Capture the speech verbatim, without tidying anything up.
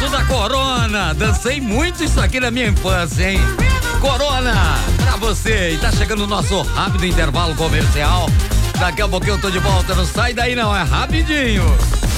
sucesso da Corona. Dancei muito isso aqui na minha infância, hein? Corona, pra você. E tá chegando o nosso rápido intervalo comercial. Daqui a pouquinho eu tô de volta. Não sai daí não, é rapidinho.